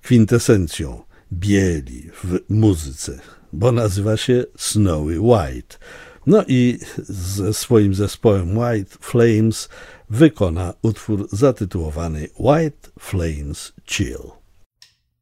kwintesencją bieli w muzyce, bo nazywa się Snowy White. No i ze swoim zespołem White Flames wykona utwór zatytułowany White Flames Chill.